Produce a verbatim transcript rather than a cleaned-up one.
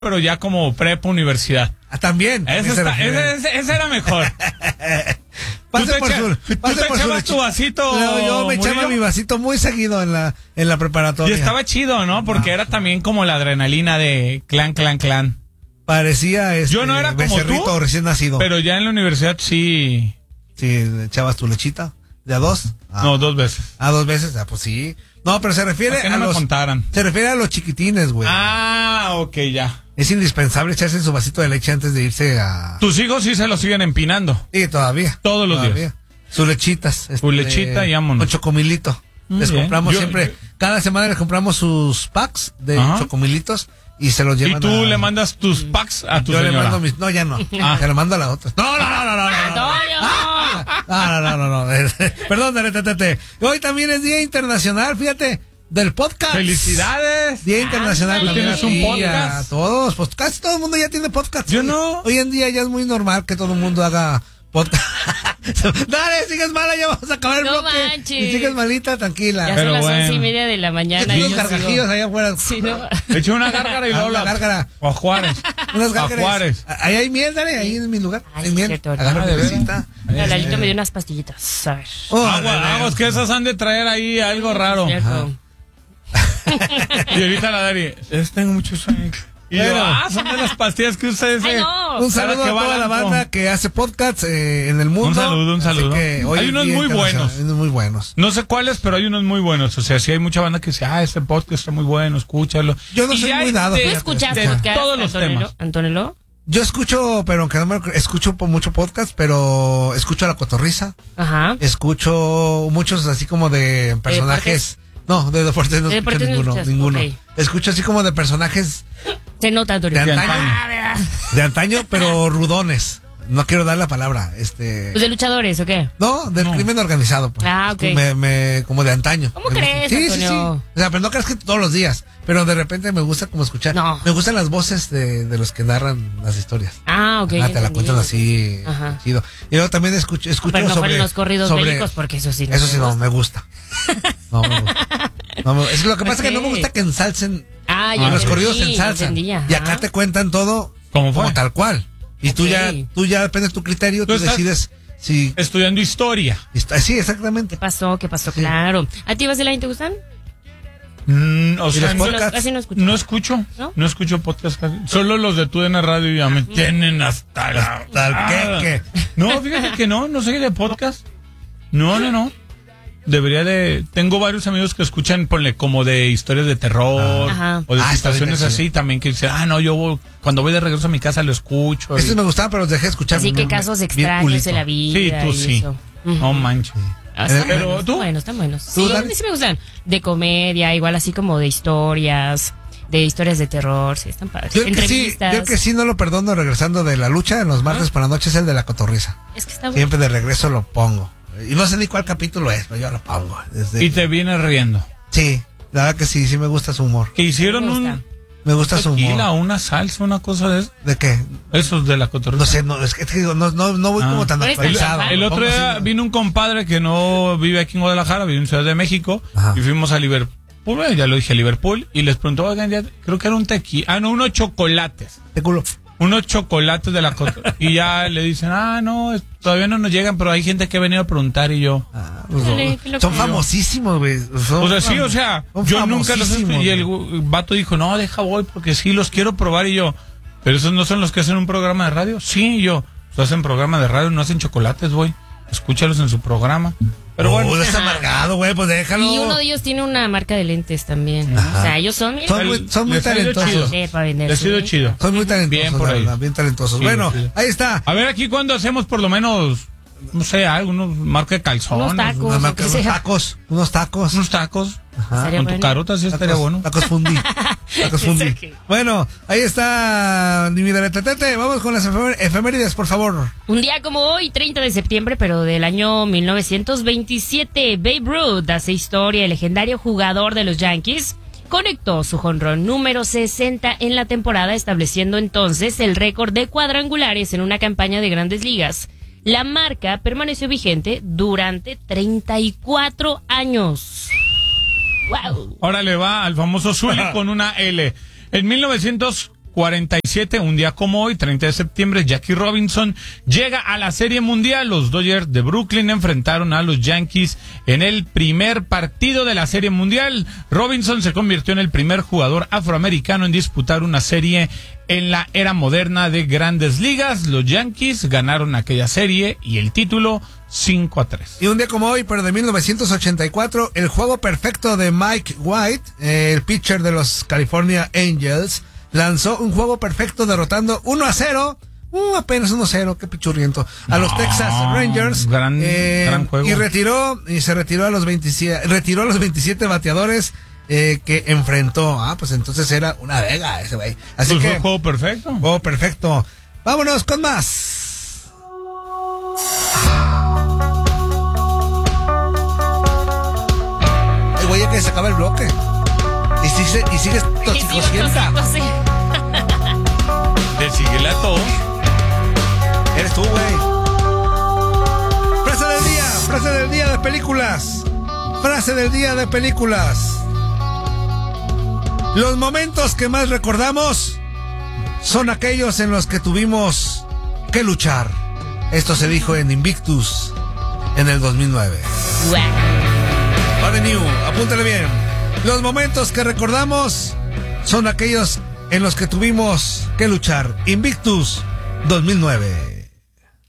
pero ya como prepa universidad. Ah, también. Ese, está, ese, ese, ese era mejor. Pase ¿Tú te, por echa, su, ¿tú pase te por echabas su tu vasito? No, yo me echaba Murillo? mi vasito muy seguido en la en la preparatoria. Y estaba chido, ¿no? Porque ah. era también como la adrenalina de clan, clan, clan. Parecía este yo no era como becerrito tú, recién nacido. Pero ya en la universidad sí. Sí, echabas tu lechita. ¿De a dos? Ah. No, dos veces. Ah, dos veces. Ah, pues sí. No, pero se refiere ¿A, qué a no me los. contaran? Se refiere a los chiquitines, güey. Ah, ok, ya. Es indispensable echarse su vasito de leche antes de irse a. Tus hijos sí se lo siguen empinando. Sí, todavía. Todos los todavía. días. Sus lechitas. Este, Su lechita y vámonos. Con chocomilito. Muy les bien. compramos Yo, siempre. yo... Cada semana les compramos sus packs de Ajá. chocomilitos y se los llevan. ¿Y tú a... le mandas tus packs a tu yo señora? le mando mis. No, ya no. Ah. Se lo mando a la otra. No, no, no, no, no. no, no. Ah, no, no, no, no. Perdón, dale, te, te, te. Hoy también es Día Internacional, fíjate, del podcast. ¡Felicidades! Día Internacional. ¿Tú también tienes un podcast? A todos, pues casi todo el mundo ya tiene podcast. Yo no. Hoy en día ya es muy normal que todo el mundo haga podcast. Dale, sigues mala, ya vamos a acabar el no bloque. Manches. Si sigues malita, tranquila. Ya Pero son las bueno. once y media de la mañana. Hay unos gargajillos allá afuera. Sí, ¿no? Eché una gárgara y Ah, luego una la... gárgara. O a Juárez. Unas A gárgaras. Juárez. Ahí hay miel, dale, ahí en mi lugar. Ay, hay miel. cierto, Agarra ah, mi de veras. besita. No, Lalito me dio unas pastillitas. A ver. Oh, Agua, dale. aguas, que esas han de traer ahí algo raro. Cierto. Y ahorita la Dari, es tengo mucho sueño. Y yo, Bueno. ah, son de las pastillas que ustedes... Ay, no. Un saludo Para a que toda la balanzo. banda que hace podcasts eh, en el mundo. Un saludo, un Así saludo. que hoy Hay es unos Día muy Internacional, buenos. Hay unos muy buenos. No sé cuáles, pero hay unos muy buenos. O sea, si hay mucha banda que dice, ah, este podcast está muy bueno, escúchalo. Yo no Y soy hay muy dado, de- ¿Tú fíjate. escuchaste de podcast, todos los Antonello? temas. ¿Antonello? Yo escucho, pero aunque no me escucho por mucho podcast, pero escucho a La Cotorrisa. Ajá. Escucho muchos así como de personajes. No, de deportes no ¿De escucho deportes no ninguno. escuchas? ninguno. Ok. Escucho así como de personajes Se nota, Antonio. de De antaño, antaño. de antaño, pero rudones. No quiero dar la palabra. Este. ¿Pues de luchadores o qué? No, del No. crimen organizado. Pues. Ah, ok. Me, me, como de antaño. ¿Cómo Me gusta. crees, Sí, sí, sí. Antonio? O sea, pero no creas que todos los días. Pero de repente me gusta como escuchar. No. Me gustan las voces de, de los que narran las historias. Ah, ok. Ah, ya te la entendí. cuentan así, Ajá. chido. Y luego también escucho, escucho Pero no sobre... fueron los corridos sobre- bélicos, porque eso sí no Eso me sí no, gusta. me gusta. No, me gusta. No, me- es lo que pasa es que no me Ok. gusta que ensalcen. Ah, Y ya los entendí, corridos se ya ensalzan. entendí, ajá. Y acá te cuentan todo ¿Cómo fue? como tal cual. Y tú Ok. ya, tú ya dependes tu criterio, tú, Tú estás- decides si... Estudiando historia. está- sí, exactamente. ¿Qué pasó? ¿Qué pasó? Sí. Claro. ¿A ti, Vasilay, te gustan? Mm, o ¿Y sea, los no, podcasts? Casi no escucho. no escucho. ¿No? ¿No? escucho podcast. casi. Solo los de Tu D N Radio ya me tienen hasta la... Hasta el Ah. queque. No, fíjate que no, no soy de podcast. No, no, no. Debería de... Tengo varios amigos que escuchan, ponle, como de historias de terror. Ajá. O de Ah, está situaciones bien, así sí. también que dicen, ah, no, yo voy- cuando voy de regreso a mi casa lo escucho. Estos y- me gustaban, pero los dejé escuchar. Así que Me- casos bien extraños culito. de la vida. Sí, tú y sí. eso. Ujú. No manches. Ah, están Pero buenos, tú. están buenos, están buenos. ¿Tú, Sí, a Dani? mí sí me gustan. De comedia, igual así como de historias, de historias de terror, sí, están padres. Yo el que sí, Entrevistas. yo el que sí no lo perdono regresando de la lucha en los martes por la noche es el de La Cotorrisa. Es que está bueno. Siempre de regreso lo pongo. Y no sé ni cuál capítulo es, pero yo lo pongo. Desde- Y te vienes riendo. Sí, la verdad que sí, sí me gusta su humor. Que hicieron Me gusta. un Me gusta su tequila, humor. una salsa, una cosa de eso. ¿De qué? Esos de la cotorrisa. No sé, no, es que te digo, no, no, no voy Ah. como tan Pero es actualizado. tan El lo otro pongo día así. vino un compadre que no vive aquí en Guadalajara, vive en Ciudad de México, Ajá. y fuimos a Liverpool, bueno, ya lo dije, a Liverpool, y les preguntó, oigan, ya- creo que era un tequila, ah, no, unos chocolates, De culo. unos chocolates de la cotorrisa, y ya le dicen, ah, no, es- todavía no nos llegan, pero hay gente que ha venido a preguntar, y yo, Ah, pues, Órale, qué son loco. famosísimos, güey. Son o sea, sí, fam- o sea, son yo nunca los he famosísimos, y el güey. vato dijo, no, deja voy, porque sí, los quiero probar, y yo, pero esos no son los que hacen un programa de radio, sí, y yo, pues hacen programa de radio, no hacen chocolates, güey, escúchalos en su programa, pero No, bueno. está Ajá. amargado, güey, pues déjalo. Y uno de ellos tiene una marca de lentes también. Ajá. O sea, ellos son, mira, Son muy, son muy Les ha ido talentosos. chido. vender para vender. Les ha ido sí. chido. Son muy talentosos, Bien por la ahí. verdad, bien talentosos. Sí, bueno, sí. ahí está. A ver, aquí cuando hacemos por lo menos, no sé, algunos marca de calzones, Unos tacos. Unos, o que unos sea. tacos, unos tacos. unos tacos, Ajá. Estaría con tu bueno. carota sí estaría Tacos, bueno. tacos fundi. Tacos fundi. Ese que- Bueno, ahí está mi vida de tetete. Vamos con las efemé- efemérides, por favor. Un día como hoy, treinta de septiembre, pero del año mil novecientos veintisiete, Babe Ruth hace historia. El legendario jugador de los Yankees conectó su jonrón número sesenta en la temporada, estableciendo entonces el récord de cuadrangulares en una campaña de Grandes Ligas. La marca permaneció vigente durante treinta y cuatro años. ¡Wow! Ahora le va al famoso Zully con una L. En mil novecientos cuarenta y siete, un día como hoy, treinta de septiembre, Jackie Robinson llega a la Serie Mundial. Los Dodgers de Brooklyn enfrentaron a los Yankees en el primer partido de la Serie Mundial. Robinson se convirtió en el primer jugador afroamericano en disputar una serie en la era moderna de Grandes Ligas. Los Yankees ganaron aquella serie y el título cinco a tres. Y un día como hoy, pero de mil novecientos ochenta y cuatro, el juego perfecto de Mike White, eh, el pitcher de los California Angels, lanzó un juego perfecto derrotando uno a cero, uh, apenas uno a cero, qué pichurriento, a los no, Texas Rangers. Gran, eh, gran juego. Y retiró, y se retiró a los veintisiete, retiró a los veintisiete bateadores eh, que enfrentó. Ah, pues entonces era una vega ese güey. Así pues que. Fue juego perfecto. Juego perfecto. Vámonos con más. El güey que se acaba el bloque. Y sigue, y sigue toxicosienta. Te sigue la tos. Eres tú, güey. Frase del día, frase del día de películas. Frase del día de películas. Los momentos que más recordamos son aquellos en los que tuvimos que luchar. Esto se dijo en Invictus en el dos mil nueve. Avenue, apúntale bien. Los momentos que recordamos son aquellos en los que tuvimos que luchar. Invictus dos mil nueve.